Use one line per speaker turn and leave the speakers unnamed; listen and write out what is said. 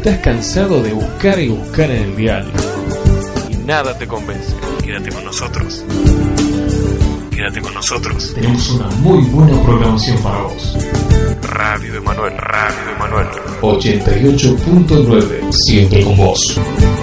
estás cansado de buscar y buscar en el dial y nada te convence, quédate con nosotros. Quédate con nosotros. Tenemos una muy buena programación para vos. Radio Emanuel, Radio Emanuel 88.9, siempre con vos.